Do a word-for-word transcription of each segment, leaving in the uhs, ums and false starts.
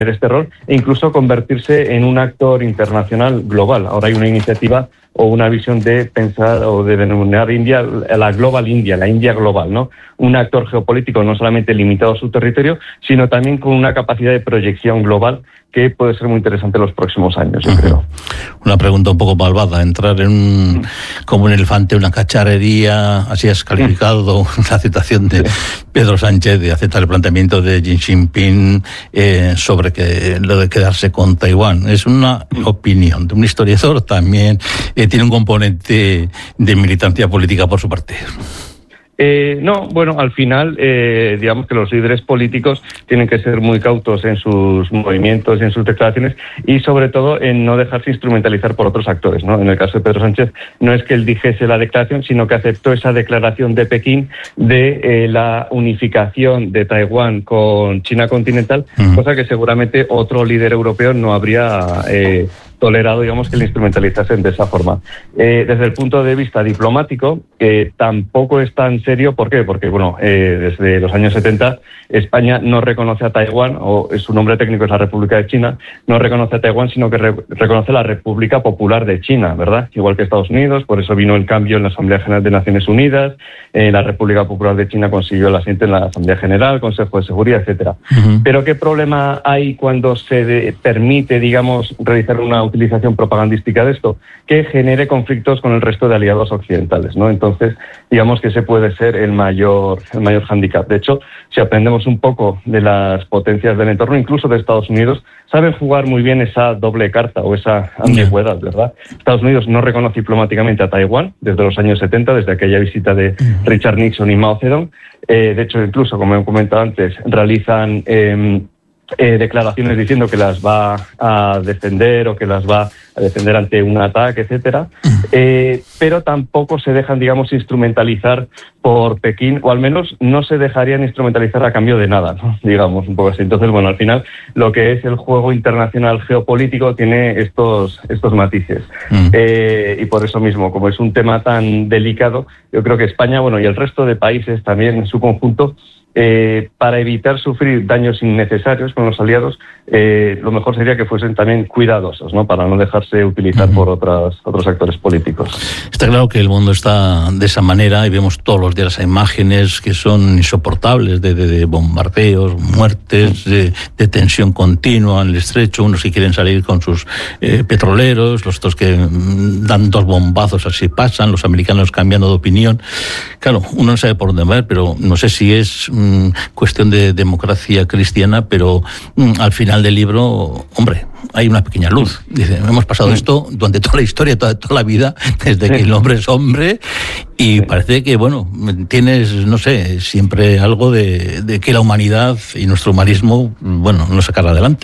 este rol e incluso convertirse en un actor internacional global. Ahora hay una iniciativa o una visión de pensar o de denominar India la Global India, la India global, ¿no? Un actor geopolítico no solamente limitado a su territorio, sino también con una capacidad de proyección global que puede ser muy interesante en los próximos años, yo creo. Una pregunta un poco malvada, entrar en un, como un elefante, una cacharrería, así has calificado la aceptación de Pedro Sánchez de aceptar el planteamiento de Xi Jinping eh, sobre que lo de quedarse con Taiwán. Es una opinión de un historiador, también eh, tiene un componente de militancia política por su parte. Eh, no, bueno, al final, eh, digamos que los líderes políticos tienen que ser muy cautos en sus movimientos y en sus declaraciones y, sobre todo, en no dejarse instrumentalizar por otros actores, ¿no? En el caso de Pedro Sánchez, no es que él dijese la declaración, sino que aceptó esa declaración de Pekín de eh, la unificación de Taiwán con China continental, uh-huh. cosa que seguramente otro líder europeo no habría eh, tolerado, digamos, que le instrumentalizasen de esa forma. Eh, desde el punto de vista diplomático, eh, tampoco es tan serio. ¿Por qué? Porque, bueno, eh, desde los años setenta España no reconoce a Taiwán, o su nombre técnico es la República de China, no reconoce a Taiwán, sino que re- reconoce la República Popular de China, ¿verdad? Igual que Estados Unidos, por eso vino el cambio en la Asamblea General de Naciones Unidas, eh, la República Popular de China consiguió el asiento en la Asamblea General, Consejo de Seguridad, etcétera. Uh-huh. Pero ¿qué problema hay cuando se de- permite, digamos, realizar una utilización propagandística de esto? Que genere conflictos con el resto de aliados occidentales, ¿no? Entonces, digamos que ese puede ser el mayor, el mayor hándicap. De hecho, si aprendemos un poco de las potencias del entorno, incluso de Estados Unidos, saben jugar muy bien esa doble carta o esa ambigüedad, ¿verdad? Estados Unidos no reconoce diplomáticamente a Taiwán desde los años setenta, desde aquella visita de Richard Nixon y Mao Zedong. Eh, de hecho, incluso, como he comentado antes, realizan eh, eh, declaraciones diciendo que las va a defender o que las va a defender ante un ataque, etcétera. Eh, pero tampoco se dejan, digamos, instrumentalizar por Pekín, o al menos no se dejarían instrumentalizar a cambio de nada, ¿no? Digamos, un poco así. Entonces, bueno, al final, lo que es el juego internacional geopolítico tiene estos, estos matices. Mm. Eh, y por eso mismo, como es un tema tan delicado, yo creo que España, bueno, y el resto de países también en su conjunto, Eh, para evitar sufrir daños innecesarios con los aliados, eh, lo mejor sería que fuesen también cuidadosos, ¿no? Para no dejarse utilizar uh-huh. por otras, otros actores políticos. Está claro que el mundo está de esa manera y vemos todos los días imágenes que son insoportables de, de, de bombardeos, muertes, de, de tensión continua en el estrecho, unos que quieren salir con sus eh, petroleros, los otros que mm, dan dos bombazos así pasan, los americanos cambiando de opinión. Claro, uno no sabe por dónde va, pero no sé si es cuestión de democracia cristiana, pero mm, al final del libro, hombre, hay una pequeña luz. Dice, hemos pasado esto durante toda la historia, toda, toda la vida, desde que el hombre es hombre, y parece que, bueno, tienes, no sé, siempre algo de, de que la humanidad y nuestro humanismo, bueno, nos sacará adelante.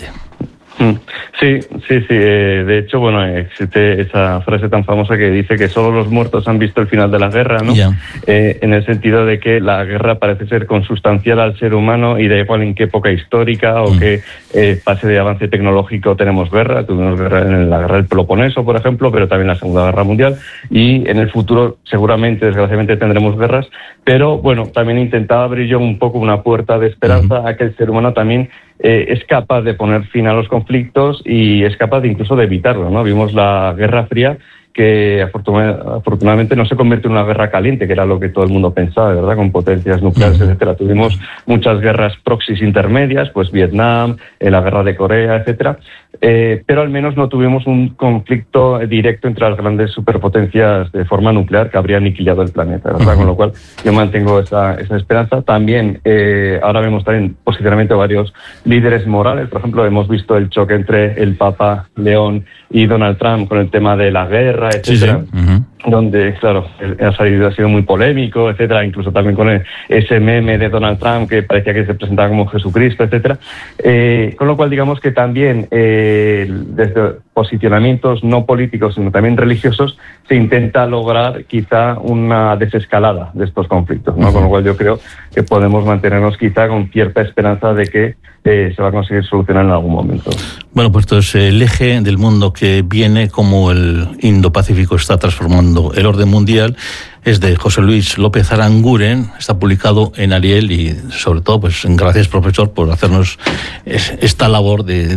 Sí, sí, sí. Eh, de hecho, bueno, existe esa frase tan famosa que dice que solo los muertos han visto el final de la guerra, ¿no? Yeah. Eh, en el sentido de que la guerra parece ser consustancial al ser humano y da igual en qué época histórica o mm. qué eh, fase de avance tecnológico tenemos guerra. Tuvimos guerra en la guerra del Peloponeso, por ejemplo, pero también en la Segunda Guerra Mundial, y en el futuro seguramente, desgraciadamente, tendremos guerras, pero bueno, también intentaba abrir yo un poco una puerta de esperanza mm. a que el ser humano también Eh, es capaz de poner fin a los conflictos y es capaz de incluso de evitarlo, ¿no? Vimos la Guerra Fría, que afortunadamente no se convierte en una guerra caliente, que era lo que todo el mundo pensaba, ¿verdad? Con potencias nucleares, etcétera. Tuvimos muchas guerras proxies intermedias, pues Vietnam, eh, la guerra de Corea, etcétera. Eh, pero al menos no tuvimos un conflicto directo entre las grandes superpotencias de forma nuclear que habría aniquilado el planeta, ¿verdad? Con lo cual yo mantengo esa, esa esperanza. También eh, ahora vemos también posicionamiento de varios líderes morales. Por ejemplo, hemos visto el choque entre el Papa León y Donald Trump con el tema de la guerra, etcétera. Sí, sí. Uh-huh. Donde, claro, ha salido, ha sido muy polémico, etcétera, incluso también con el, ese meme de Donald Trump que parecía que se presentaba como Jesucristo, etcétera. Eh, con lo cual, digamos que también eh, desde posicionamientos no políticos, sino también religiosos, se intenta lograr quizá una desescalada de estos conflictos, ¿no? Uh-huh. Con lo cual yo creo que podemos mantenernos quizá con cierta esperanza de que eh, se va a conseguir solucionar en algún momento. Bueno, pues esto es el eje del mundo que viene, como el Indo-Pacífico está transformando afectando el orden mundial. Es de José Luis López Aranguren, está publicado en Ariel y sobre todo, pues gracias, profesor, por hacernos esta labor de